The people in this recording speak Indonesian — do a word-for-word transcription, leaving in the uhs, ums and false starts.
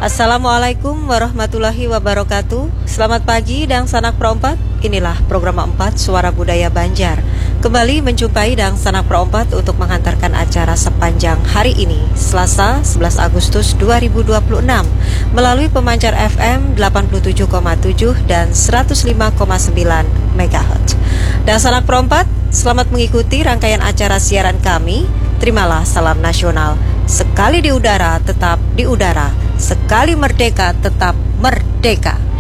Assalamualaikum warahmatullahi wabarakatuh. Selamat pagi Dang Sanak Perompat. Inilah program empat Suara Budaya Banjar. Kembali menjumpai Dang Sanak Perompat untuk menghantarkan acara sepanjang hari ini, Selasa sebelas Agustus dua ribu dua puluh enam, melalui pemancar F M delapan puluh tujuh koma tujuh dan seratus lima koma sembilan megahertz. Dang Sanak Perompat, selamat mengikuti rangkaian acara siaran kami. Terimalah salam nasional. Sekali di udara, tetap di udara. Sekali merdeka, tetap merdeka.